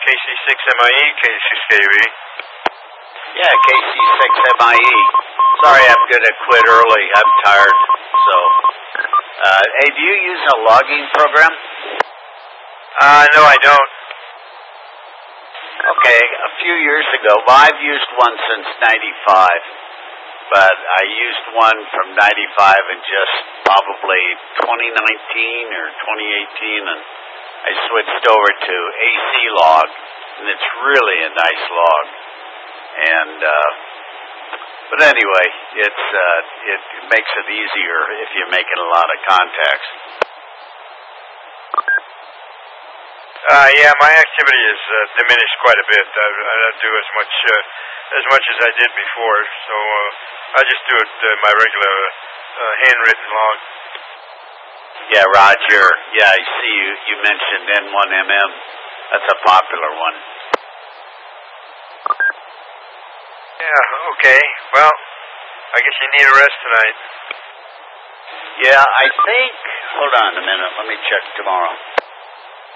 KC6MIE, KC6KV. Yeah, KC6MIE. Sorry, I'm going to quit early. I'm tired. So, hey, do you use a logging program? No, I don't. Okay, a few years ago, well, I've used one since 95, but I used one from 95 in just probably 2019 or 2018, and I switched over to AC log, and it's really a nice log. And but anyway, it makes it easier if you're making a lot of contacts. Yeah, my activity is diminished quite a bit. I don't do as much as I did before, so I just do it my regular handwritten log. Yeah, Roger. Yeah, I see you mentioned N1MM. That's a popular one. Yeah, okay. Well, I guess you need a rest tonight. Yeah, I think, hold on a minute, let me check tomorrow.